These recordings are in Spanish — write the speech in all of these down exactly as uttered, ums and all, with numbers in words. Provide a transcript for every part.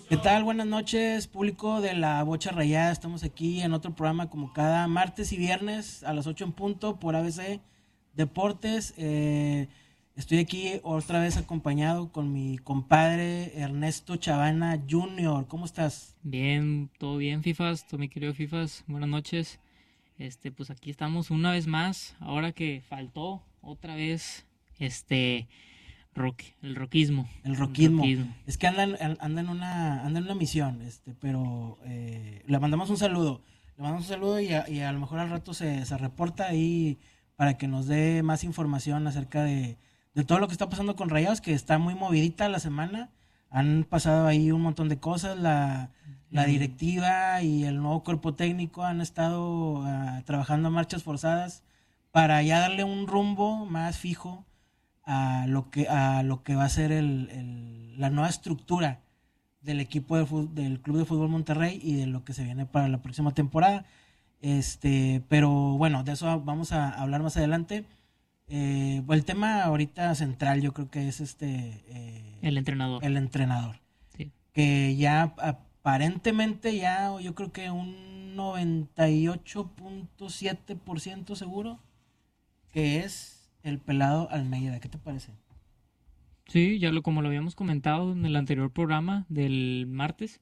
¿Qué tal? Buenas noches, público de la Bocha Rayada. Estamos aquí en otro programa como cada martes y viernes a las ocho en punto por A B C Deportes. Eh, estoy aquí otra vez acompañado con mi compadre Ernesto Chavana junior ¿Cómo estás? Bien, todo bien, FIFAs, todo mi querido FIFAs, buenas noches. Este, pues aquí estamos una vez más, ahora que faltó otra vez este rock, el rockismo, El el roquismo. rockismo. Es que andan, andan en una, andan en una misión, este, pero eh, le mandamos un saludo. Le mandamos un saludo y a, y a lo mejor al rato se, se reporta ahí para que nos dé más información acerca de, de todo lo que está pasando con Rayados, que está muy movidita la semana. Han pasado ahí un montón de cosas. La, la Mm, directiva y el nuevo cuerpo técnico han estado ah, trabajando a marchas forzadas para ya darle un rumbo más fijo a lo que a lo que va a ser el, el- la nueva estructura del equipo de fu- del Club de Fútbol Monterrey y de lo que se viene para la próxima temporada. Este, pero bueno, de eso vamos a hablar más adelante. Eh, el tema ahorita central yo creo que es este eh, el entrenador, el entrenador, sí. que ya aparentemente ya yo creo que un noventa y ocho punto siete por ciento seguro que es el pelado Almeida. ¿Qué te parece? Sí, ya lo como lo habíamos comentado en el anterior programa del martes,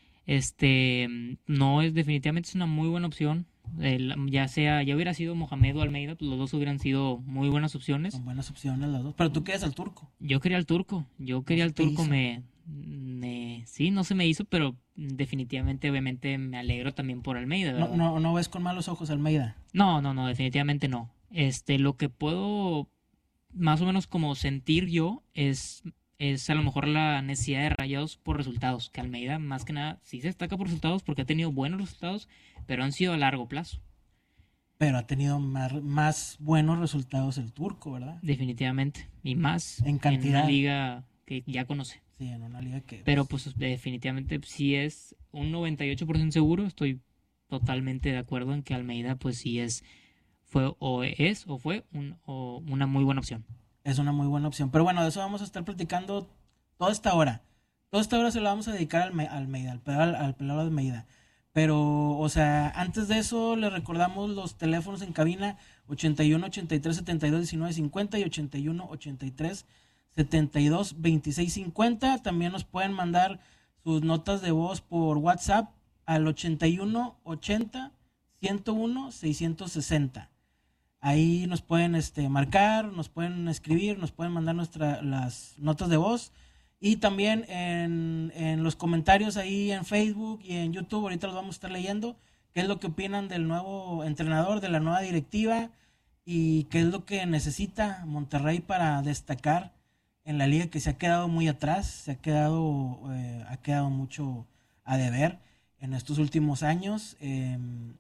este no es definitivamente es una muy buena opción. El- ya sea, ya hubiera sido Mohamed o Almeida, pues los dos hubieran sido muy buenas opciones. Son buenas opciones las dos. Pero tú quedas al turco. Yo quería al turco, yo No quería se al te turco, hizo. me, me, sí, no se me hizo, pero definitivamente, obviamente, me alegro también por Almeida, No, ¿verdad? no, no ves con malos ojos a Almeida. No, no, no, definitivamente no. Este, lo que puedo más o menos como sentir yo es, es a lo mejor la necesidad de Rayados por resultados, que Almeida más que nada sí se destaca por resultados porque ha tenido buenos resultados, pero han sido a largo plazo, Pero ha tenido más, más buenos resultados el turco, ¿verdad? definitivamente, y más En en una cantidad. liga que ya conoce. Sí, en una liga que Pero pues, pues definitivamente sí es un noventa y ocho por ciento seguro. Estoy totalmente de acuerdo en que Almeida pues sí es, fue o es o fue un, o una muy buena opción. es una muy buena opción. Pero bueno, de eso vamos a estar platicando toda esta hora. Toda esta hora se la vamos a dedicar al, Me- al Almeida, al pelado, al, al pelado Almeida. Pero, o sea, antes de eso le recordamos los teléfonos en cabina ochenta y uno, ochenta y tres, setenta y dos, diecinueve, cincuenta y ochenta y uno, ochenta y tres, setenta y dos, veintiséis, cincuenta. También nos pueden mandar sus notas de voz por WhatsApp al ochenta y uno, ochenta, ciento uno, seiscientos sesenta. Ahí nos pueden este, marcar, nos pueden escribir, nos pueden mandar nuestra, las notas de voz. Y también en, en los comentarios ahí en Facebook y en YouTube, ahorita los vamos a estar leyendo, qué es lo que opinan del nuevo entrenador, de la nueva directiva y qué es lo que necesita Monterrey para destacar en la liga que se ha quedado muy atrás, se ha quedado, eh, ha quedado mucho a deber en estos últimos años. Eh,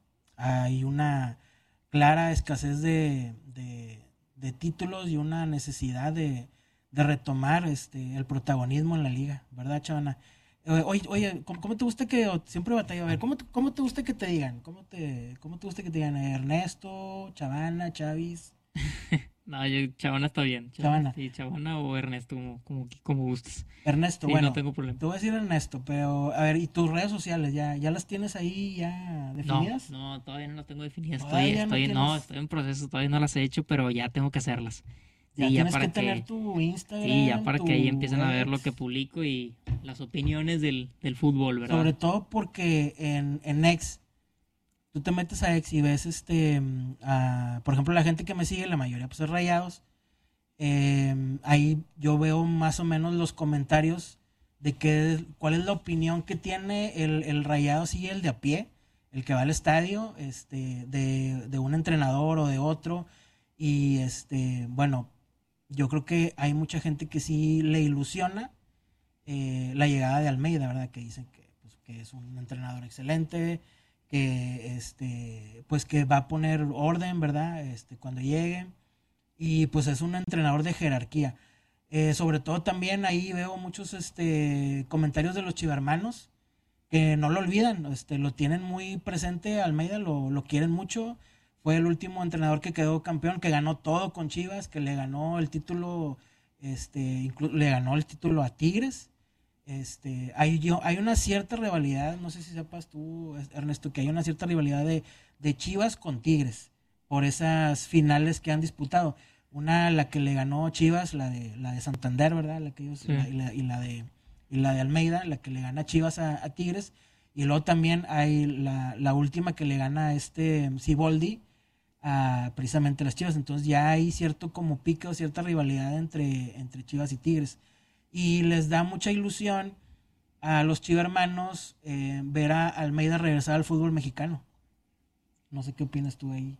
hay una clara escasez de, de, de títulos y una necesidad de, de retomar este el protagonismo en la liga, ¿verdad, Chavana? Eh, Oye, oye, ¿cómo, cómo te gusta que o siempre batalla? A ver, ¿cómo, te- ¿cómo te gusta que te digan? ¿Cómo te, cómo te gusta que te digan? Ernesto, Chavana, Chavis, No, yo, Chavana está bien. Chavana, Chavana. sí, Chavana o Ernesto, como, como, como gustes. Ernesto, Sí, no bueno, tengo problema. te voy a decir Ernesto, pero a ver, ¿y tus redes sociales ya, ya las tienes ahí ya No, definidas? no, todavía no las tengo definidas. Estoy, Todavía no estoy, no, tienes, estoy en proceso, todavía no las he hecho, pero ya tengo que hacerlas. ya Sí, ya tienes que para tener que, tu sí, ya Instagram, para que ahí tu empiecen a ver lo que ex. publico y las opiniones del, del fútbol, ¿verdad? Sobre todo porque en, en X, tú te metes a X y ves, este, mm, a- por ejemplo, la gente que me sigue, la mayoría pues es Rayados. eh, ahí yo veo más o menos los comentarios de qué, cuál es la opinión que tiene el, el Rayados y el de a pie, el que va al estadio, este, de, de un entrenador o de otro. Y este, bueno, yo creo que hay mucha gente que sí le ilusiona eh, la llegada de Almeida, ¿verdad? Que dicen que, pues, que es un entrenador excelente, que este, pues que va a poner orden, ¿verdad? Este, cuando llegue. Y pues es un entrenador de jerarquía. Eh, sobre todo también ahí veo muchos este, comentarios de los chivermanos que no lo olvidan, este, lo tienen muy presente, Almeida lo, lo quieren mucho. Fue el último entrenador que quedó campeón, que ganó todo con Chivas, que le ganó el título, este, inclu- le ganó el título a Tigres. Este, hay, yo, hay una cierta rivalidad, no sé si sepas tú, Ernesto, que hay una cierta rivalidad de, de Chivas con Tigres por esas finales que han disputado. Una, la que le ganó Chivas, la de la de Santander, ¿verdad? La que ellos, Sí. la- y, la, y la de y la de Almeida, la que le gana Chivas a, a Tigres. Y luego también hay la, la última que le gana a este Siboldi a precisamente las Chivas. Entonces ya hay cierto como pique o cierta rivalidad entre, entre Chivas y Tigres. Y les da mucha ilusión a los chivermanos eh, ver a Almeida regresar al fútbol mexicano. No sé qué opinas tú ahí.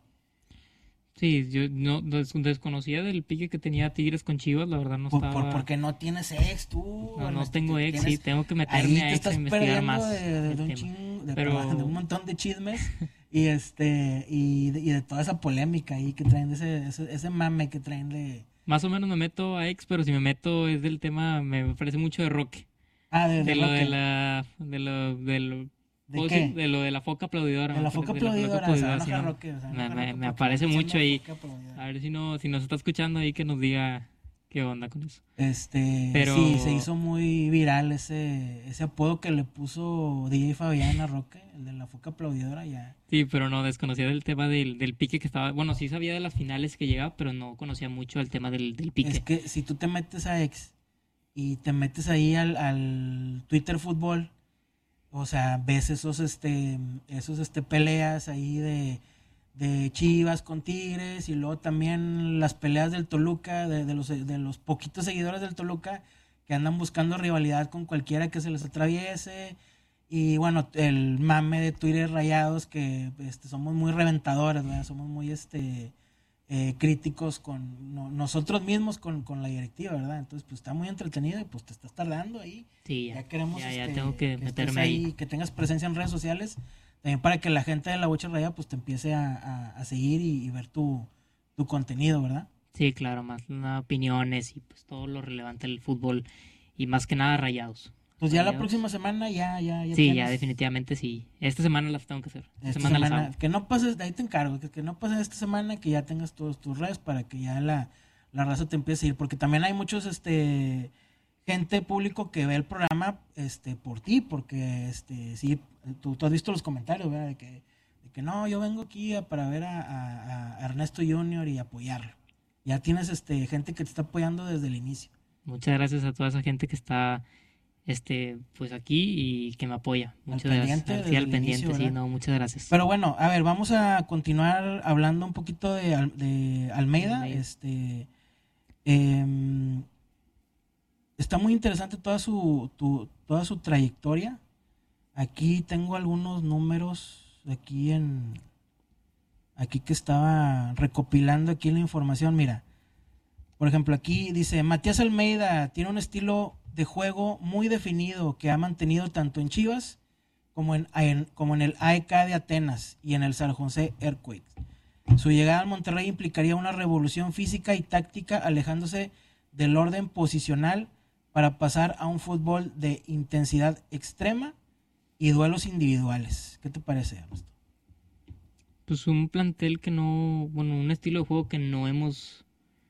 Sí, yo no des- desconocía del pique que tenía Tigres con Chivas, la verdad no Por, por- estaba... porque no tienes ex tú, No, no Ernesto, tengo que ex, sí, tienes- tengo que ahí meterme a te ex a estás investigar perdiendo más de, de- del de un tema. chin- de, Pero- perdón, de un montón de chismes y este y, de- y de toda esa polémica ahí que traen, de ese, ese, ese mame que traen de... Más o menos me meto a ex, pero si me meto es del tema, me parece mucho de Roque. Ah, de, de De lo Roque. de la... De lo, de lo, ¿De ¿cómo qué? decir? De lo de la foca aplaudidora. De me la parece, foca de la aplaudidora, se va a sí, enojar ¿no? Roque, se va a Me, enojar me, Roque me porque aparece le dicen mucho la ahí. foca aplaudidora. A ver si no, si nos está escuchando ahí que nos diga qué onda con eso. Este, Pero- sí, se hizo muy viral ese, ese apodo que le puso D J Fabián a Roque, el de la foca aplaudidora, ya. Sí, pero no, desconocía del tema del, del pique que estaba... Bueno, sí sabía de las finales que llegaba, pero no conocía mucho el tema del, del pique. Es que si tú te metes a X y te metes ahí al, al Twitter Fútbol, o sea, ves esos este esos este peleas ahí de, de Chivas con Tigres y luego también las peleas del Toluca, de, de los de los poquitos seguidores del Toluca que andan buscando rivalidad con cualquiera que se les atraviese. Y bueno, el mame de Twitter Rayados, que este, somos muy reventadores, ¿verdad? Somos muy este eh, críticos con no- nosotros mismos, con, con la directiva, ¿verdad? Entonces, pues está muy entretenido y pues te estás tardando ahí. Sí, Ya ya, queremos ya, ya este, tengo que estés meterme ahí, ahí. que tengas presencia en redes sociales, también para que la gente de la Bocha Raya pues te empiece a, a- a seguir y, y ver tu, tu contenido, ¿verdad? Sí, claro, más nada, opiniones y pues todo lo relevante del fútbol y más que nada Rayados. Pues ya la Rayados. próxima semana ya, ya, ya Sí, ya tienes- definitivamente sí. Esta semana las tengo que hacer. Esta, Esta semana, las semana, hago. que no pases, de ahí te encargo, que, que no pases esta semana, que ya tengas todas tus redes para que ya la, la raza te empiece a ir, porque también hay muchos, este, gente público que ve el programa, este, por ti, porque, este, sí, tú, tú has visto los comentarios, ¿verdad? De que, de que no, yo vengo aquí a- para ver a, a- a Ernesto Junior y apoyarlo. Ya tienes, este, gente que te está apoyando desde el inicio. Muchas gracias a toda esa gente que está este pues aquí y que me apoya. Muchas pendiente, gracias. Sí, desde al el pendiente, inicio, sí, ¿verdad? no, muchas gracias. Pero bueno, a ver, vamos a continuar hablando un poquito de, Al- de Almeida. Almeida. Este, em, está muy interesante toda su, tu- toda su trayectoria. Aquí tengo algunos números aquí en, aquí que estaba recopilando aquí la información. Mira, por ejemplo, aquí dice Matías Almeida tiene un estilo de juego muy definido que ha mantenido tanto en Chivas como en, en- como en el A E K de Atenas y en el San José Earthquakes. Su llegada al Monterrey implicaría una revolución física y táctica, alejándose del orden posicional para pasar a un fútbol de intensidad extrema y duelos individuales. ¿Qué te parece, Ernesto? Pues un plantel que no, bueno, un estilo de juego que no hemos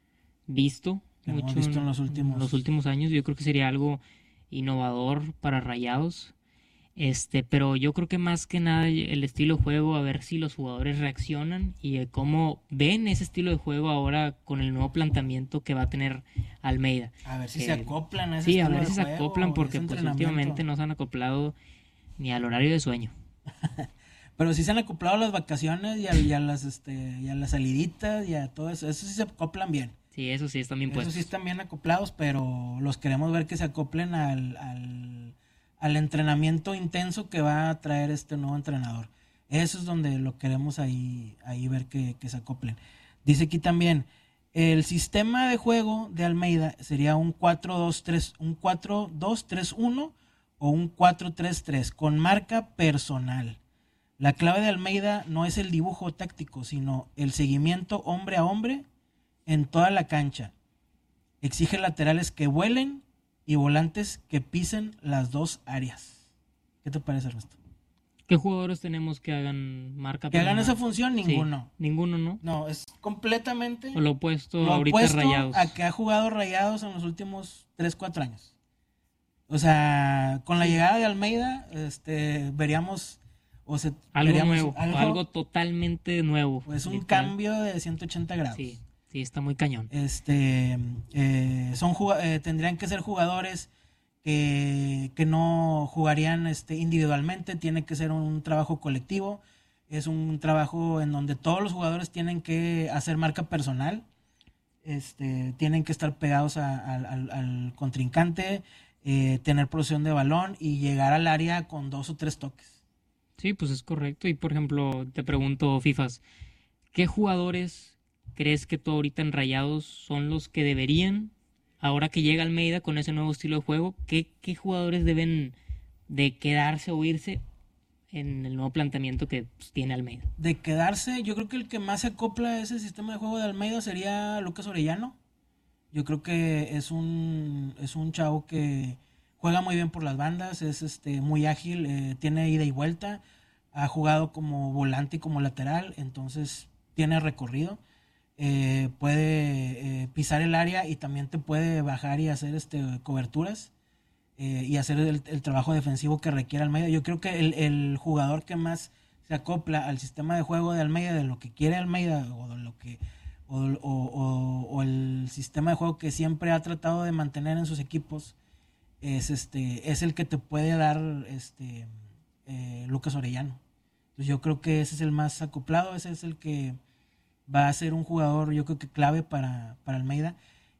visto Que no hemos mucho visto en los últimos- los últimos años. Yo creo que sería algo innovador para Rayados. Este, pero yo creo que más que nada el estilo de juego, a ver si los jugadores reaccionan y eh, cómo ven ese estilo de juego ahora con el nuevo planteamiento que va a tener Almeida. A ver si Que- se acoplan a ese Sí, a estilo ver de si se juego, acoplan ese porque pues entrenamiento. últimamente no se han acoplado ni al horario de sueño. Pero sí se han acoplado a las vacaciones y a, y a las este y a las saliditas y a todo eso. Eso sí se acoplan bien. Sí, eso sí, están bien Eso puestos. sí están bien acoplados, pero los queremos ver que se acoplen al, al, al entrenamiento intenso que va a traer este nuevo entrenador. Eso es donde lo queremos ahí, ahí ver que, que se acoplen. Dice aquí también, el sistema de juego de Almeida sería un cuatro dos tres, un cuatro dos tres uno o un cuatro tres tres con marca personal. La clave de Almeida no es el dibujo táctico, sino el seguimiento hombre a hombre en toda la cancha. Exige laterales que vuelen y volantes que pisen las dos áreas. ¿Qué te parece, Ernesto? ¿Qué jugadores tenemos que hagan marca Que hagan personal? esa función, Sí, ninguno. ninguno, ¿no? No, es completamente O lo opuesto lo ahorita opuesto Rayados. a que ha jugado Rayados en los últimos tres cuatro años. O sea, con la llegada de Almeida, este, veríamos, o se, Algo veríamos nuevo, algo, algo totalmente nuevo. pues un literal. cambio de ciento ochenta grados. Sí, sí, está muy cañón. Este, eh, son eh, tendrían que ser jugadores que, que no jugarían este, individualmente, tiene que ser un trabajo colectivo, es un trabajo en donde todos los jugadores tienen que hacer marca personal, este, tienen que estar pegados a, a, al, al contrincante, eh, tener posesión de balón y llegar al área con dos o tres toques. Sí, pues es correcto. Y por ejemplo, te pregunto, Fifas, ¿qué jugadores crees que tú ahorita en Rayados son los que deberían, ahora que llega Almeida con ese nuevo estilo de juego, qué, qué jugadores deben de quedarse o irse en el nuevo planteamiento que pues, tiene Almeida? De quedarse, yo creo que el que más se acopla a ese sistema de juego de Almeida sería Lucas Orellano. Yo creo que es un, es un chavo que juega muy bien por las bandas, es este muy ágil, eh, tiene ida y vuelta, ha jugado como volante y como lateral, entonces tiene recorrido, eh, puede eh, pisar el área y también te puede bajar y hacer este coberturas, eh, y hacer el, el trabajo defensivo que requiere Almeida. Yo creo que el, el jugador que más se acopla al sistema de juego de Almeida, de lo que quiere Almeida o de lo que o, o, o, o el sistema de juego que siempre ha tratado de mantener en sus equipos, es este es el que te puede dar este eh, Lucas Orellano. Entonces yo creo que ese es el más acoplado, ese es el que va a ser un jugador, yo creo que clave para, para Almeida,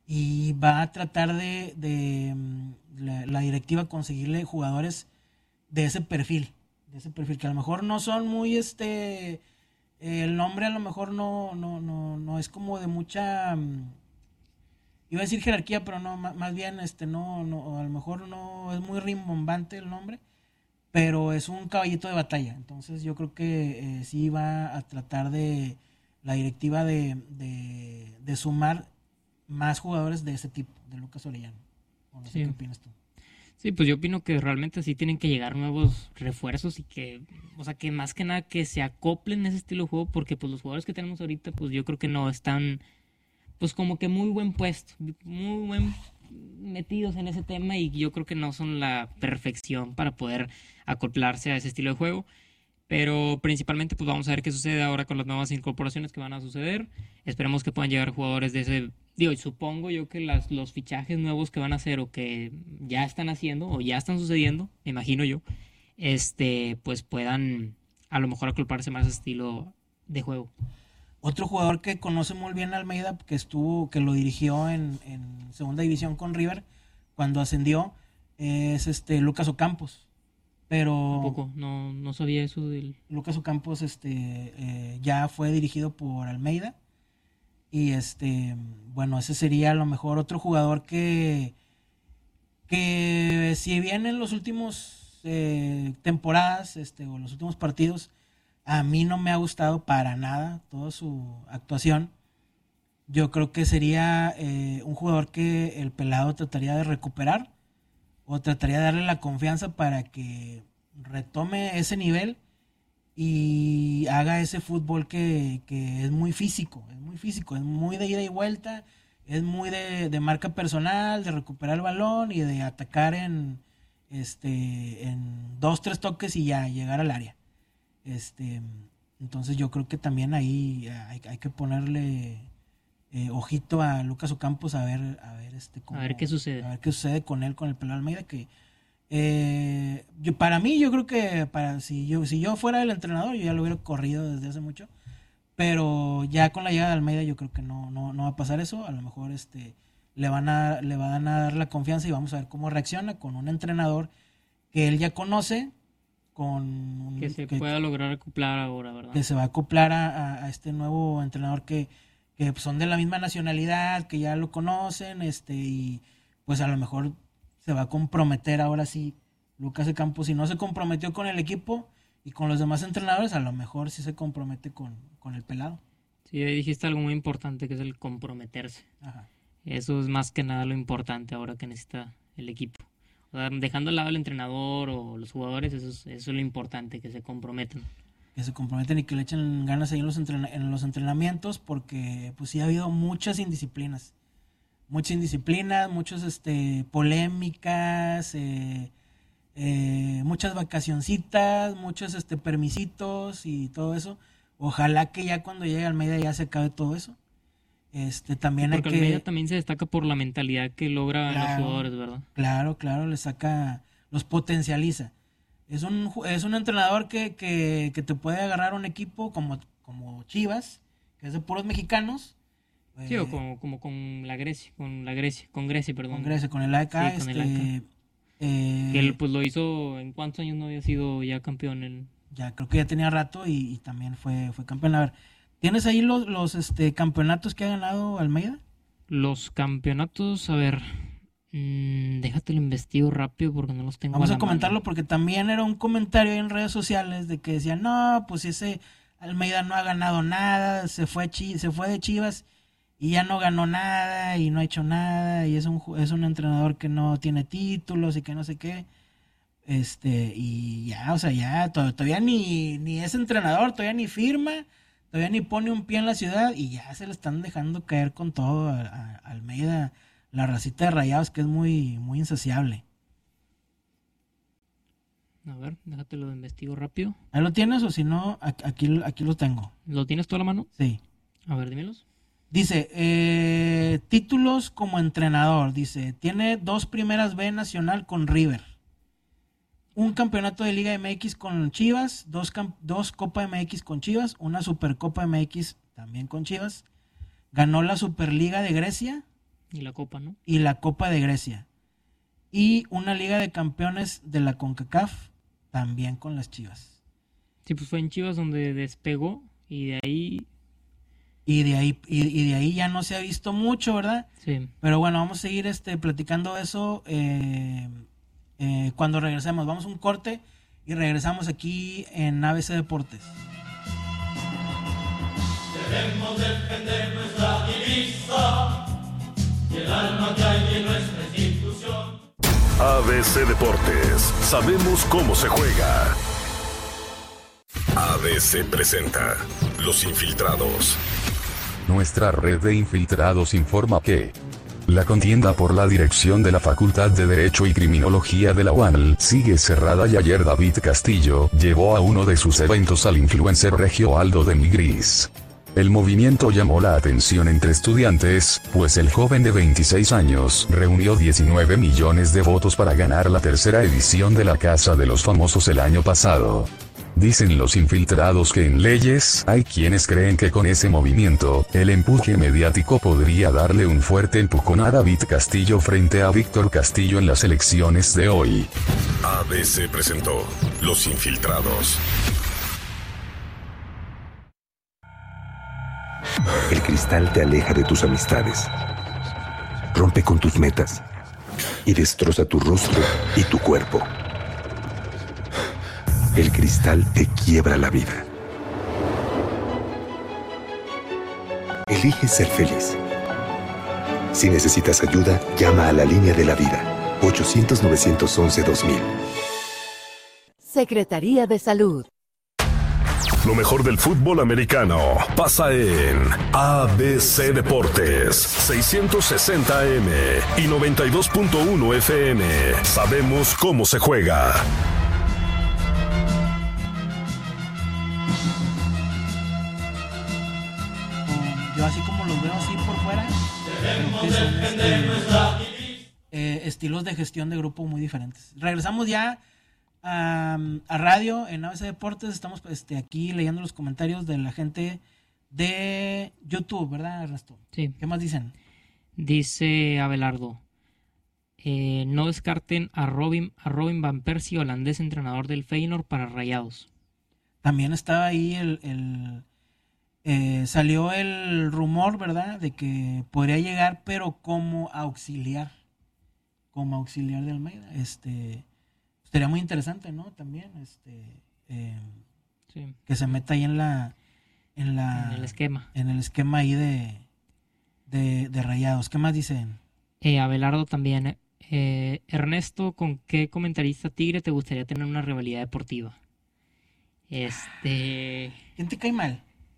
y va a tratar de, de mm, la, la directiva conseguirle jugadores de ese perfil, de ese perfil que a lo mejor no son muy este eh, el nombre a lo mejor no no no no es como de mucha, mm, iba a decir jerarquía, pero no, ma- más bien este no no a lo mejor no es muy rimbombante el nombre, pero es un caballito de batalla. Entonces yo creo que eh, sí va a tratar de la directiva de, de, de sumar más jugadores de ese tipo, de Lucas Orellano. O no sé qué Sí. opinas tú. Sí, pues yo opino que realmente sí tienen que llegar nuevos refuerzos y que, o sea, que más que nada que se acoplen a ese estilo de juego, porque pues los jugadores que tenemos ahorita, pues yo creo que no están, pues como que muy buen puesto, muy buen metidos en ese tema y yo creo que no son la perfección para poder acoplarse a ese estilo de juego. Pero principalmente pues vamos a ver qué sucede ahora con las nuevas incorporaciones que van a suceder. Esperemos que puedan llegar jugadores de ese... Digo, y supongo yo que las, los fichajes nuevos que van a hacer o que ya están haciendo o ya están sucediendo, me imagino yo, este, pues puedan a lo mejor acoplarse más a ese estilo de juego. Otro jugador que conoce muy bien a Almeida, que estuvo, que lo dirigió en, en segunda división con River cuando ascendió, es este Lucas Ocampos. ¿A Pero poco? No, no sabía eso del... Lucas Ocampos este eh, ya fue dirigido por Almeida. Y este, bueno, ese sería a lo mejor otro jugador que, que si bien en los últimos eh, temporadas, este, o los últimos partidos, a mí no me ha gustado para nada toda su actuación. Yo creo que sería eh, un jugador que el pelado trataría de recuperar o trataría de darle la confianza para que retome ese nivel y haga ese fútbol que, que es muy físico, es muy físico, es muy de ida y vuelta, es muy de, de marca personal, de recuperar el balón y de atacar en este en dos, tres toques y ya llegar al área. Este, entonces yo creo que también ahí hay, hay que ponerle eh, ojito a Lucas Ocampos a ver, a ver este A ver qué cómo, sucede. a ver qué sucede con él, con el pelado Almeida, que eh, yo, para mí, yo creo que para si yo si yo fuera el entrenador, yo ya lo hubiera corrido desde hace mucho. Pero ya con la llegada de Almeida, yo creo que no, no, no va a pasar eso. A lo mejor este le van a, le van a dar la confianza y vamos a ver cómo reacciona con un entrenador que él ya conoce, con Que un- se que, pueda lograr acoplar ahora, ¿verdad? que se va a acoplar a, a- a este nuevo entrenador que, que son de la misma nacionalidad, que ya lo conocen, este, y pues a lo mejor se va a comprometer ahora sí Lucas de Campos. Si no se comprometió con el equipo y con los demás entrenadores, a lo mejor sí se compromete con, con el pelado. Sí, ahí dijiste algo muy importante que es el comprometerse. Ajá. Eso es más que nada lo importante ahora que necesita el equipo. O sea, dejando al lado el entrenador o los jugadores, eso es, eso es lo importante, que se comprometan. Que se comprometen y que le echen ganas ahí en los, entrena- en los entrenamientos, porque pues sí ha habido muchas indisciplinas. muchas indisciplinas, muchos este, polémicas, eh, eh, muchas vacacioncitas, muchos este, permisitos y todo eso. Ojalá que ya cuando llegue Almeida ya se acabe todo eso. Este, también hay Porque Almeida que... también se destaca por la mentalidad que logran los Claro, jugadores, ¿verdad? claro, claro, le saca, los potencializa. Es un, ju- es un entrenador que, que, que te puede agarrar un equipo como, como Chivas, que es de puros mexicanos, Sí, o eh, como, como con la Grecia, con la Grecia, con Grecia, con perdón. Grecia, con el A E K, Sí, con el A E K. este, Que él eh, pues lo hizo, ¿en cuántos años no había sido ya campeón? En ya creo que ya tenía rato y, y también fue, fue campeón. A ver, ¿tienes ahí los, los este, campeonatos que ha ganado Almeida? los campeonatos, a ver, mm, déjate lo investigo rápido porque no los tengo Vamos a a la comentarlo mano. porque también era un comentario ahí en redes sociales de que decían, no, pues ese Almeida no ha ganado nada, se fue, Chi- se fue de Chivas y ya no ganó nada y no ha hecho nada y es un, ju- es un entrenador que no tiene títulos y que no sé qué. Este, y ya, o sea, ya to- todavía ni, ni es entrenador, todavía ni firma, todavía ni pone un pie en la ciudad y ya se le están dejando caer con todo a, a- a Almeida, la racita de Rayados que es muy, muy insaciable. A ver, déjate lo investigo rápido. ¿Ahí lo tienes o si no, ac- aquí, aquí lo tengo? ¿Lo tienes tú a la mano? Sí. A ver, dímelos. Dice, eh, títulos como entrenador, dice, tiene dos primeras B nacional con River, un campeonato de Liga M X con Chivas, dos, cam- dos Copa M X con Chivas, una Supercopa M X también con Chivas, ganó la Superliga de Grecia Y la copa, ¿no? y la Copa de Grecia, y una Liga de Campeones de la CONCACAF también con las Chivas. Sí, pues fue en Chivas donde despegó y de ahí, Y de ahí, y, y de ahí ya no se ha visto mucho, ¿verdad? sí. Pero bueno, vamos a seguir este, platicando eso eh, eh, cuando regresemos. Vamos a un corte y regresamos aquí en A B C Deportes. Debemos defender nuestra divisa y el alma que hay en nuestra institución. A B C Deportes, sabemos cómo se juega. A B C presenta Los Infiltrados. Nuestra red de infiltrados informa que la contienda por la dirección de la Facultad de Derecho y Criminología de la U A N L sigue cerrada y ayer David Castillo llevó a uno de sus eventos al influencer regio Aldo de Nigris. El movimiento llamó la atención entre estudiantes, pues el joven de veintiséis años reunió diecinueve millones de votos para ganar la tercera edición de la Casa de los Famosos el año pasado. Dicen los infiltrados que en leyes hay quienes creen que con ese movimiento, el empuje mediático podría darle un fuerte empujón a David Castillo frente a Víctor Castillo en las elecciones de hoy. A B C presentó Los Infiltrados. El cristal te aleja de tus amistades, rompe con tus metas y destroza tu rostro y tu cuerpo. El cristal te quiebra la vida. Elige ser feliz. Si necesitas ayuda, llama a la línea de la vida, ochocientos, novecientos once, dos mil. Secretaría de Salud. Lo mejor del fútbol americano pasa en A B C Deportes, seiscientos sesenta A M y noventa y dos punto uno F M. Sabemos cómo se juega. Um, yo así como los veo así por fuera, creo que son este, eh, estilos de gestión de grupo muy diferentes. Regresamos ya a, a radio en A B C Deportes. Estamos este, aquí leyendo los comentarios de la gente de YouTube, ¿verdad, Ernesto? Sí. ¿Qué más dicen? Dice Abelardo, eh, no descarten a Robin, a Robin Van Persie, holandés entrenador del Feyenoord para Rayados. También estaba ahí el... el eh, salió el rumor, ¿verdad? De que podría llegar, pero como auxiliar. Como auxiliar de Almeida. Este... Sería muy interesante, ¿no? También, este... Eh, Sí, que se meta ahí en la... En, la, en el esquema. en el esquema ahí de, de, de Rayados. ¿Qué más dicen? Eh, Abelardo también. Eh, Ernesto, ¿con qué comentarista tigre te gustaría tener una rivalidad deportiva? Este... ¿Quién te cae mal?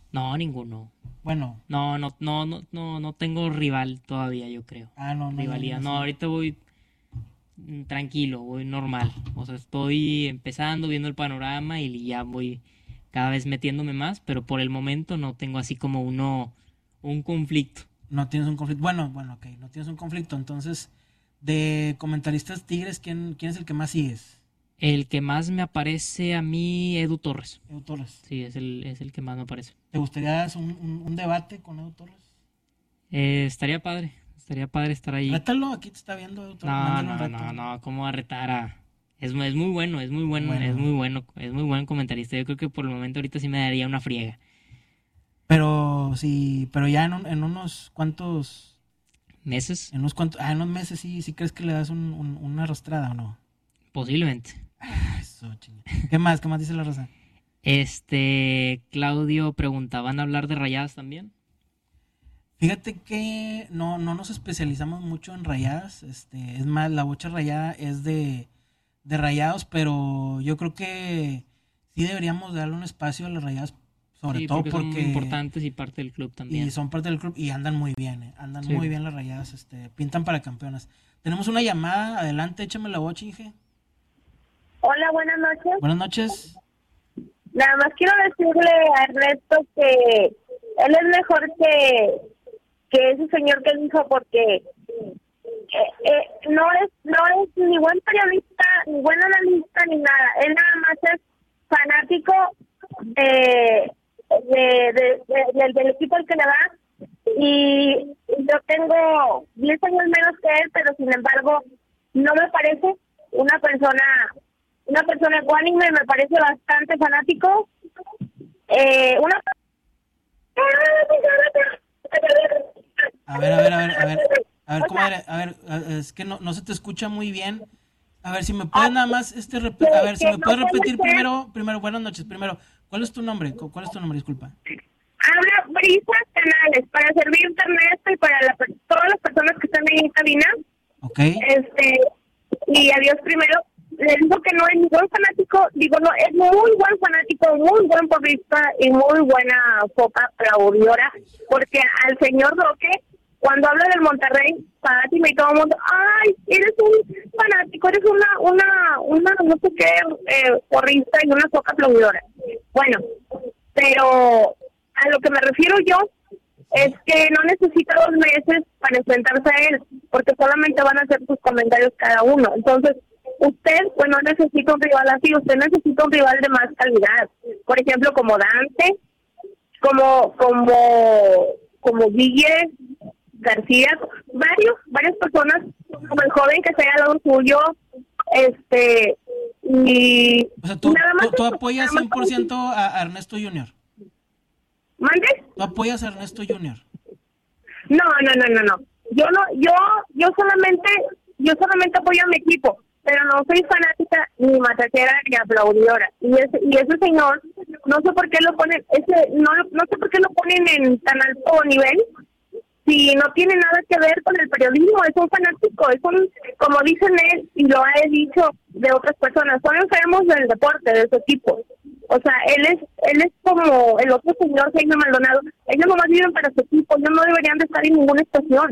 No, ninguno. Bueno. No, no, no, no, no, no tengo rival todavía, yo creo. Ah, no, no. Rivalidad. no, No, no, ahorita voy mm, tranquilo, voy normal. O sea, estoy empezando, viendo el panorama y ya voy cada vez metiéndome más, pero por el momento no tengo así como uno, un conflicto. No tienes un conflicto. Bueno, bueno, ok, no tienes un conflicto. Entonces, de comentaristas Tigres, ¿quién, quién es el que más sigues? El que más me aparece a mí, Edu Torres. Edu Torres. Sí, es el, es el que más me aparece. ¿Te gustaría hacer un, un, un debate con Edu Torres? Eh, estaría padre, estaría padre estar ahí. Rétalo, aquí te está viendo Edu Torres. No, Mándale un no, reto. no, no, ¿cómo va a retar a...? Es, mu- es muy bueno, es muy bueno, Bueno. es muy bueno, es muy buen comentarista. Yo creo que por el momento ahorita sí me daría una friega. Pero sí, pero ya en, un- en unos cuantos, ¿Meses? en unos cuantos, ah, en unos meses sí, sí crees que le das un, un- una arrastrada o no. Posiblemente. Ah, eso, chinga. ¿Qué más? ¿Qué más dice la raza? Este, Claudio pregunta, ¿van a hablar de Rayadas también? Fíjate que no, no nos especializamos mucho en rayadas, este, es más, la bocha rayada es de, de rayados, pero yo creo que sí deberíamos darle un espacio a las rayadas, sobre Sí, todo porque, porque, son importantes y parte del club también. y son parte del club y andan muy bien, eh, andan Sí. muy bien las rayadas, este, pintan para campeonas. Tenemos una llamada, adelante, échame la bocha, Inge. Hola, buenas noches. Buenas noches. Nada más quiero decirle a Ernesto que él es mejor que, que ese señor que dijo, porque eh, eh, no es no es ni buen periodista, ni buen analista, ni nada. Él nada más es fanático de, de, de- de- del, del equipo al que le va. Y yo tengo diez años menos que él, pero sin embargo no me parece una persona una persona ecuánime, me parece bastante fanático. Eh, una A ver, a ver, a ver, a ver, a ver, comadre, a ver, a- es que no, no se te escucha muy bien. A ver, si me puedes nada más, este, rep- a ver, si me puedes repetir primero, primero, buenas noches, primero, ¿cuál es tu nombre? ¿Cu- ¿Cuál es tu nombre? Disculpa. Habla Brisa Canales para servirte, Ernesto, y para la per- todas las personas que están ahí en cabina. Ok. Este, y adiós primero. Le digo que no es ningún fanático, digo, no, es muy buen fanático, muy buen porrista y muy buena foca aplaudidora, porque al señor Roque, cuando habla del Monterrey, Fátima y todo el mundo, ay, eres un fanático, eres una, una, una, no sé qué, eh, porrista y una foca aplaudidora. Bueno, pero a lo que me refiero yo es que no necesita dos meses para enfrentarse a él, porque solamente van a hacer sus comentarios cada uno. Entonces, usted, pues no necesita un rival así, usted necesita un rival de más calidad. Por ejemplo, como Dante, como, como, como Guille García, varios, varias personas, como el joven que está al lado suyo, este, y O sea, tú, nada más tú, tú eso, apoyas nada más cien por ciento a a Ernesto Junior. ¿Mande? Tú apoyas a Ernesto Junior. No, no, no, no, no. Yo no, yo, yo solamente, yo solamente apoyo a mi equipo, pero no soy fanática ni matraquera ni aplaudidora. Y ese, y ese señor, no sé por qué lo ponen, ese, no, no sé por qué lo ponen en tan alto nivel, si no tiene nada que ver con el periodismo, es un fanático, es un, como dicen él, y lo he dicho de otras personas, son enfermos del deporte, de su equipo. O sea, él es él es como el otro señor, Jaime Maldonado, ellos nomás viven para su equipo, ellos no deberían de estar en ninguna estación,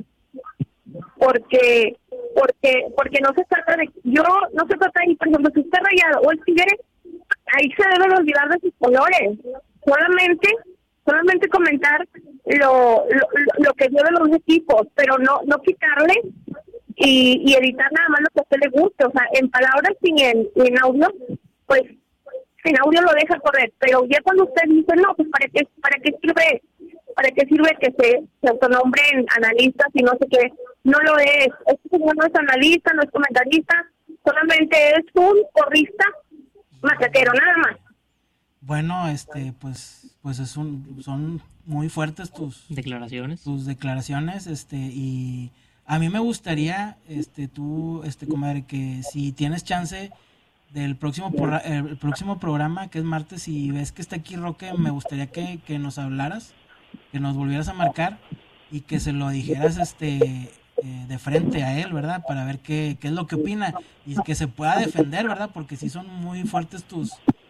porque porque porque no se trata de, yo, no se trata de, por ejemplo, si usted Rayado o el Tigre, ahí se deben olvidar de sus colores, solamente solamente comentar lo, lo, lo que dio de los equipos, pero no no quitarle y, y editar nada más lo que a usted le guste, o sea, en palabras y en, y en audio, pues en audio lo deja correr, pero ya cuando usted dice, no, pues para qué, para qué sirve, para qué sirve que se, se autonombren analistas y no sé qué, no lo es, este señor no es analista, no es comentarista, solamente es un porrista matraquero, nada más. Bueno, este, pues, pues es un, son muy fuertes tus, Declaraciones. tus declaraciones, este, y a mí me gustaría, este, tú, este, comadre, que si tienes chance del próximo porra- el próximo programa, que es martes, y ves que está aquí Roque, me gustaría que, que nos hablaras, que nos volvieras a marcar y que se lo dijeras, este, eh, de frente a él, ¿verdad? Para ver qué, qué es lo que opina y que se pueda defender, ¿verdad? Porque sí son muy fuertes tus,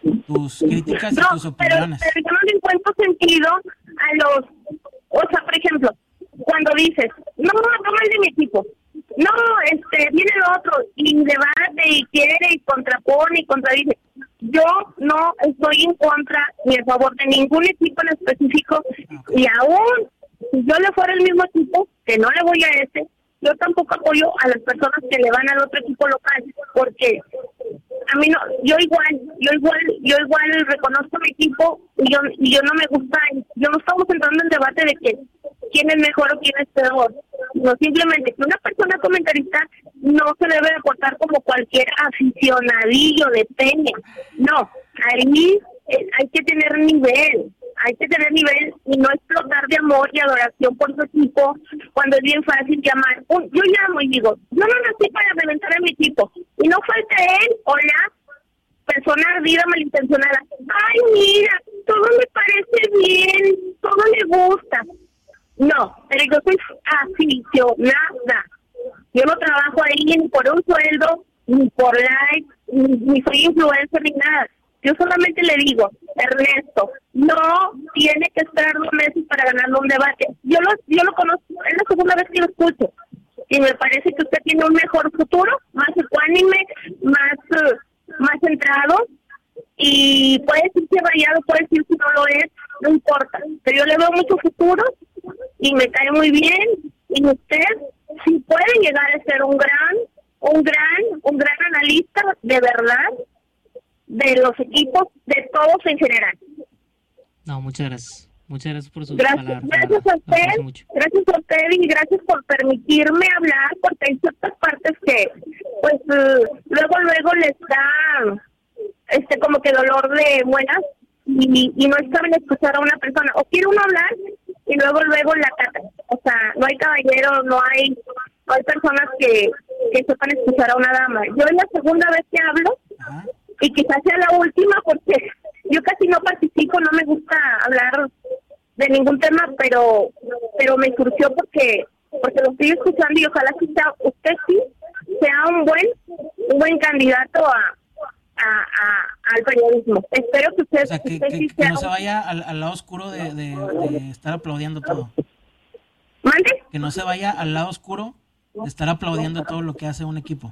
tus críticas y No, tus pero, opiniones. pero yo no le encuentro sentido a los, o sea, por ejemplo, cuando dices, no, no, no mal de mi equipo, no, este, viene el otro y debate y quiere y contrapone y contradice. Yo no estoy en contra ni a favor de ningún equipo en específico, Okay. y aún si yo le fuera el mismo equipo, que no le voy a ese, yo tampoco apoyo a las personas que le van al otro equipo local, porque a mí no, yo igual, yo igual, yo igual reconozco mi equipo y yo, y yo no me gusta, yo no estamos entrando en debate de que quién es mejor o quién es peor, no, simplemente que una persona comentarista no se debe de portar como cualquier aficionadillo de peña, no, ahí eh, hay que tener nivel, hay que tener nivel y no explotar de amor y adoración por su equipo cuando es bien fácil llamar. Un, yo llamo y digo, yo no nací para reventar a mi equipo, y no falta él o la persona ardida, malintencionada. Ay, mira, todo me parece bien, todo me gusta. No, pero yo soy aficionada. Yo no trabajo ahí ni por un sueldo, ni por like, ni, ni soy influencer, ni nada. Yo solamente le digo, Ernesto, no tiene que esperar dos meses para ganarle un debate. Yo lo, yo lo conozco, es la segunda vez que lo escucho. Y me parece que usted tiene un mejor futuro, más ecuánime, más, uh, más centrado. Y puede decirse variado, puede decir si no lo es, no importa. Pero yo le veo mucho futuro y me cae muy bien. Y usted sí puede llegar a ser un gran, un gran, un gran analista de verdad de los equipos, de todos en general. No, muchas gracias. Muchas gracias por sus Gracias, palabras. gracias la a verdad, lo aprecio usted, mucho. gracias a usted y gracias por permitirme hablar, porque hay ciertas partes que, pues, uh, luego, luego les da, este, como que dolor de muelas y, y no saben escuchar a una persona. O quiere uno hablar y luego, luego la cata. O sea, no hay caballero, no hay, no hay personas que, que sepan escuchar a una dama. Yo es la segunda vez que hablo. Ajá. Y quizás sea la última porque yo casi no participo, no me gusta hablar de ningún tema, pero pero me surgió porque porque lo estoy escuchando y ojalá que sea, usted sí sea un buen un buen candidato a, a, a al periodismo. Espero que usted, O sea, que, usted que, sí que sea no se un- vaya al, al lado oscuro de, de, de estar aplaudiendo todo. ¿Mande? Que no se vaya al lado oscuro de estar aplaudiendo todo lo que hace un equipo.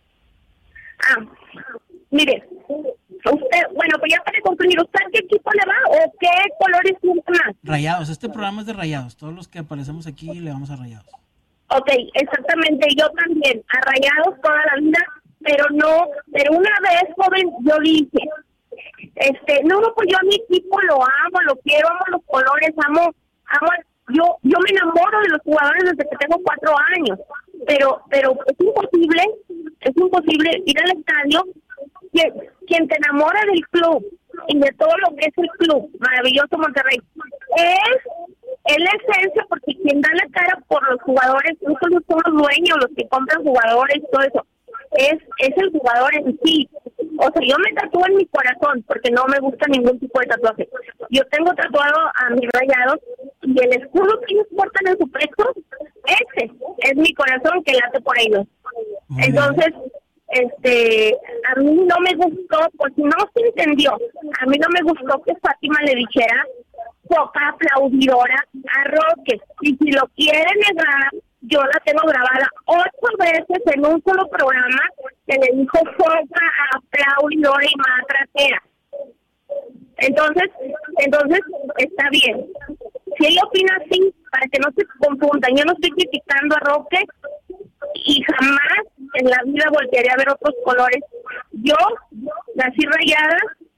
Ah, mire, usted, bueno, pues ya para concluir, ¿usted a qué equipo le va o qué colores gusta más? Rayados, este programa es de Rayados. Todos los que aparecemos aquí le vamos a Rayados. Ok, exactamente, yo también, a Rayados toda la vida, pero no, pero una vez, joven, yo dije, este, no, no, pues yo a mi equipo lo amo, lo quiero, amo los colores, amo, amo, yo, yo me enamoro de los jugadores desde que tengo cuatro años, pero, pero es imposible, es imposible ir al estadio, quien, quien te enamora del club y de todo lo que es el club, maravilloso Monterrey, es es la esencia, porque quien da la cara por los jugadores no solo son los dueños, los que compran jugadores, todo eso, es es el jugador en sí. O sea, yo me tatúo en mi corazón porque no me gusta ningún tipo de tatuaje. Yo tengo tatuado a mis Rayados y el escudo que ellos portan en su pecho, ese es mi corazón que late por ellos. Muy bien. Entonces, este, a mí no me gustó, pues no se entendió, a mí no me gustó que Fátima le dijera poca aplaudidora a Roque, y si lo quiere negar, yo la tengo grabada ocho veces en un solo programa que le dijo poca aplaudidora y matratera. Entonces, entonces está bien. Si él opina así, para que no se confundan, yo no estoy criticando a Roque y jamás en la vida voltearé a ver otros colores. Yo nací Rayada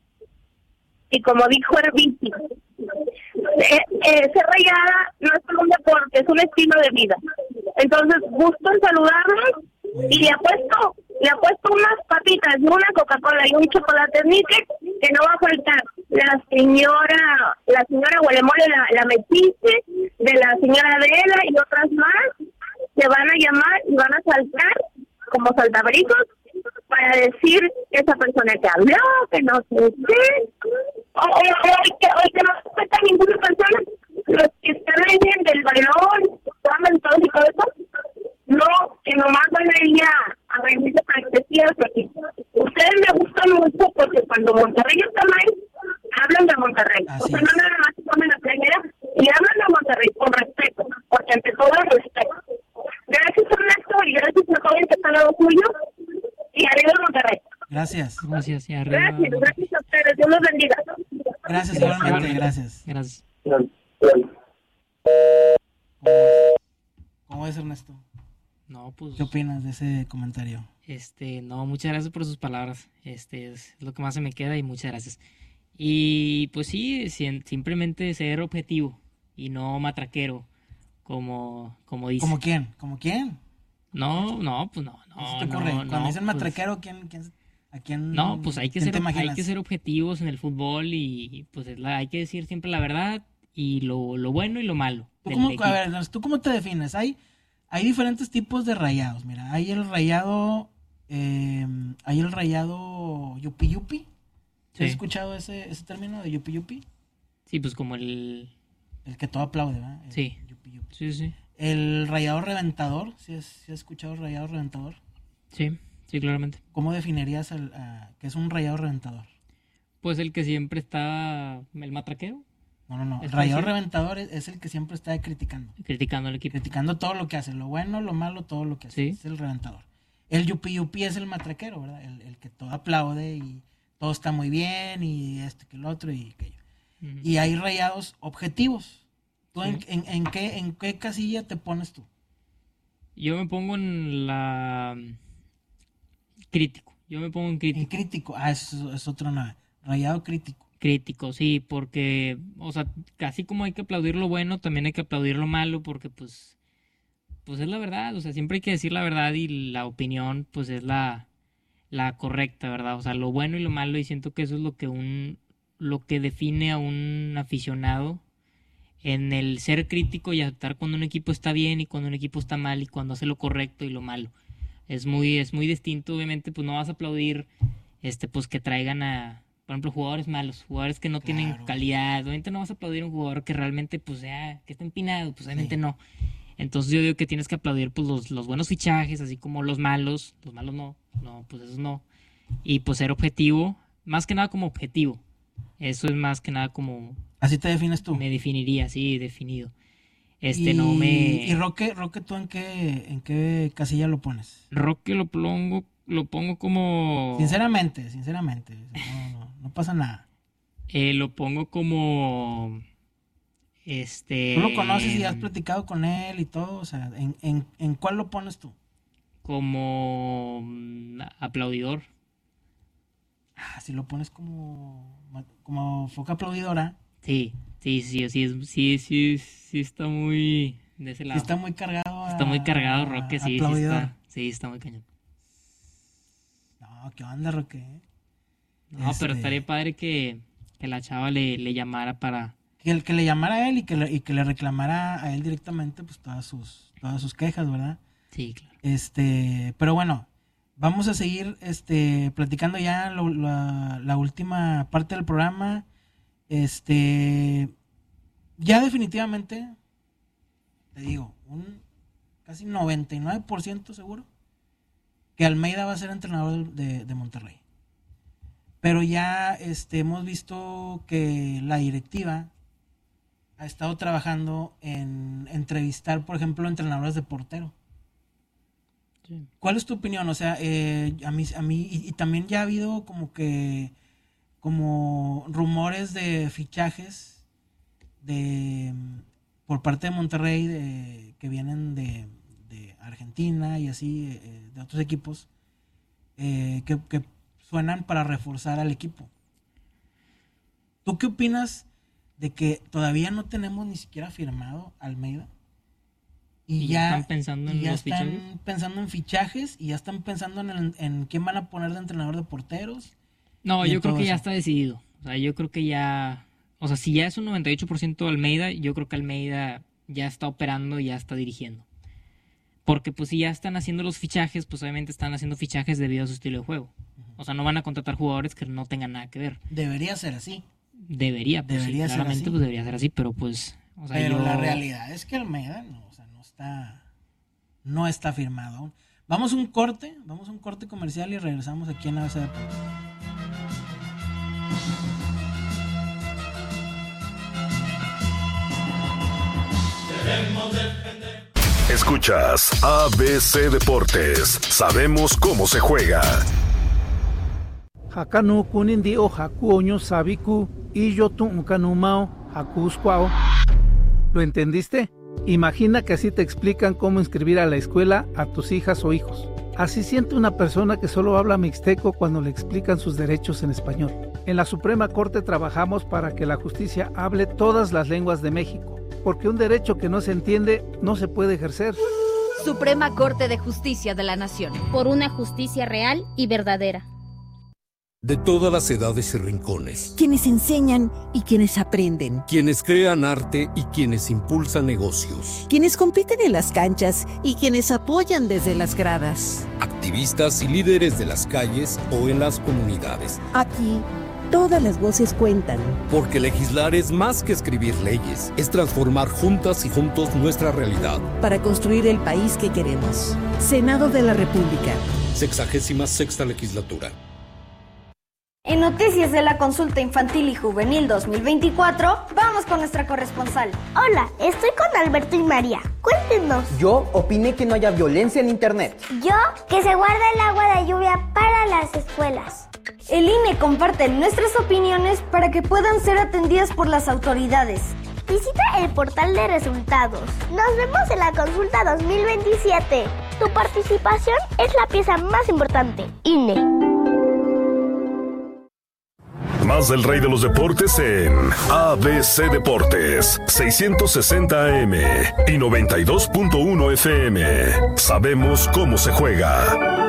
y como dijo Herbiti, eh, eh, ser Rayada no es solo un deporte, es un estilo de vida. Entonces, gusto en saludarlos y le apuesto, le apuesto unas papitas y una Coca-Cola y un chocolate níquel que no va a faltar. La señora, la señora Gualemole, la, la metiche, de la señora Adela y otras más, se van a llamar y van a saltar como saltabritos para decir que esa persona que habló, que no sé qué, o, o, o, que, o que no respeta a ninguna persona, los que están ahí del balón, toman todo y todo eso, no, que nomás van a ir a, a rendirse para que cierto aquí. Ustedes me gustan mucho porque cuando Monterrey está mal, hablan de Monterrey. Así O sea, es. no nada más se ponen la primera y hablan de Monterrey con respeto, porque ante todo el respeto. Gracias, Ernesto, y gracias a joven que está al lado tuyo, y arriba de Monterrey. Gracias. Gracias, y arriba. Gracias, gracias a ustedes. Dios los bendiga. Gracias igualmente, gracias. Gracias. ¿Cómo ves, Ernesto? No, pues. ¿Qué opinas de ese comentario? Este, no, muchas gracias por sus palabras. Este es lo que más se me queda y muchas gracias. Y pues sí, si- simplemente ser objetivo y no matraquero, como, como dice. ¿Como quién? ¿Como quién? No, no, pues no, ¿Qué se no, te ocurre? no, Cuando no, dicen pues- matraquero, ¿quién, quién, ¿a quién? No, pues hay que quién ser, te hay imaginas? que ser objetivos en el fútbol y pues es la, hay que decir siempre la verdad y lo, lo bueno y lo malo. ¿Tú del cómo, equipo. a ver, ¿tú cómo te defines? Hay, hay diferentes tipos de rayados. Mira, hay el rayado, eh, hay el rayado yupi yupi. Sí. ¿Has escuchado ese, ese término de yupi yupi? Sí, pues como el... El que todo aplaude, ¿verdad? El Sí. yupi yupi. Sí, sí, El rayado reventador, ¿sí has, sí has escuchado el rayado reventador? sí, sí, claramente. ¿Cómo definirías el, a- qué es un rayado reventador? Pues el que siempre está, el matraquero, No, no, no. El ¿Está rayado diciendo? reventador es, es el que siempre está criticando. criticando al equipo. Criticando todo lo que hace, lo bueno, lo malo, todo lo que hace. Sí. Es el reventador. El yupi yupi es el matraquero, ¿verdad? El, el que todo aplaude y todo está muy bien y esto que el otro y aquello. Ujú. Y hay rayados objetivos. ¿Tú Sí. en, en, en qué, en qué casilla te pones tú? Yo me pongo en la crítico. Yo me pongo en En crítico. crítico. Ah, es, es otro nada. Rayado crítico. Crítico, sí, porque, o sea, casi como hay que aplaudir lo bueno, también hay que aplaudir lo malo, porque pues, pues es la verdad, o sea, siempre hay que decir la verdad y la opinión, pues es la, la correcta, ¿verdad? O sea, lo bueno y lo malo, y siento que eso es lo que un, lo que define a un aficionado en el ser crítico y aceptar cuando un equipo está bien y cuando un equipo está mal y cuando hace lo correcto y lo malo. Es muy, es muy distinto, obviamente, pues no vas a aplaudir, este, pues que traigan a, por ejemplo, jugadores malos, jugadores que no tienen Claro. calidad. Obviamente no vas a aplaudir a un jugador que realmente, pues, sea, que está empinado, pues obviamente Sí. no. Entonces yo digo que tienes que aplaudir, pues, los, los buenos fichajes, así como los malos. Los malos no, no, pues esos no. Y pues ser objetivo, más que nada como objetivo. Eso es más que nada como Así te defines tú. me definiría, sí, definido. Este y, no me... ¿Y Roque, Roque tú en qué, en qué casilla lo pones? Roque lo pongo, lo pongo como... Sinceramente, sinceramente. o sea, No, no, no pasa nada. eh, lo pongo como... Este... Tú lo conoces y has platicado con él y todo. O sea, ¿en, en, en cuál lo pones tú? Como mm, aplaudidor. Ah, si lo pones como, como foca aplaudidora, Sí, sí, sí, sí, es- sí, sí, sí está muy de ese sí lado. está muy cargado. a- Está muy cargado, Roque, sí, sí aplaudidor. está, sí, está muy cañón. No, ¿qué onda, Roque? No, pero Este- estaría padre que, que la chava le, le llamara para... Que, el, que le llamara a él y que le, y que le reclamara a él directamente pues todas sus, todas sus quejas, ¿verdad? Sí, claro. Este, pero bueno, vamos a seguir este, platicando ya lo- la, la última parte del programa. Este, ya definitivamente, te digo, un casi noventa y nueve por ciento seguro que Almeida va a ser entrenador de, de Monterrey. Pero ya este, hemos visto que la directiva ha estado trabajando en entrevistar, por ejemplo, entrenadores de portero. Sí. ¿Cuál es tu opinión? O sea, eh, a mí, a mí y, y también ya ha habido como que, como rumores de fichajes de por parte de Monterrey de, que vienen de, de Argentina y así, eh, de otros equipos, eh, que, que suenan para reforzar al equipo. ¿Tú qué opinas de que todavía no tenemos ni siquiera firmado Almeida? Y, Y ya, están pensando en y ya los están fichajes. pensando en fichajes y ya están pensando en, el- en quién van a poner de entrenador de porteros. No, y en yo creo todo que ya eso. está decidido. O sea, yo creo que ya... O sea, si ya es un noventa y ocho por ciento Almeida, yo creo que Almeida ya está operando y ya está dirigiendo. Porque pues si ya están haciendo los fichajes, pues obviamente están haciendo fichajes debido a su estilo de juego. O sea, no van a contratar jugadores que no tengan nada que ver. Debería ser así. Debería, pues Debería sí, ser claramente así. pues debería ser así, pero pues... O sea, Pero yo- la realidad es que Almeida no, o sea, no está no está firmado aún. Vamos a un corte, vamos a un corte comercial y regresamos aquí en A B C Deportes. Escuchas A B C Deportes. Sabemos cómo se juega. Hakanu kunindi o haku oño sabiku y yo tu ukanumao hakuskwao. ¿Lo entendiste? Imagina que así te explican cómo inscribir a la escuela a tus hijas o hijos. Así siente una persona que solo habla mixteco cuando le explican sus derechos en español. En la Suprema Corte trabajamos para que la justicia hable todas las lenguas de México, porque un derecho que no se entiende no se puede ejercer. Suprema Corte de Justicia de la Nación. Por una justicia real y verdadera. De todas las edades y rincones. Quienes enseñan y quienes aprenden. Quienes crean arte y quienes impulsan negocios. Quienes compiten en las canchas y quienes apoyan desde las gradas. Activistas y líderes de las calles o en las comunidades. Aquí, todas las voces cuentan. Porque legislar es más que escribir leyes. Es transformar juntas y juntos nuestra realidad. Para construir el país que queremos. Senado de la República. Sexagésima sexta legislatura. En Noticias de la Consulta Infantil y Juvenil dos mil veinticuatro, vamos con nuestra corresponsal. Hola, estoy con Alberto y María. Cuéntenos. Yo opiné que no haya violencia en internet. Yo, que se guarda el agua de lluvia para las escuelas. El I N E comparte nuestras opiniones para que puedan ser atendidas por las autoridades. Visita el portal de resultados. Nos vemos en la consulta dos mil veintisiete. Tu participación es la pieza más importante. I N E. Más del rey de los deportes en A B C Deportes, seiscientos sesenta A M y noventa y dos punto uno F M. Sabemos cómo se juega.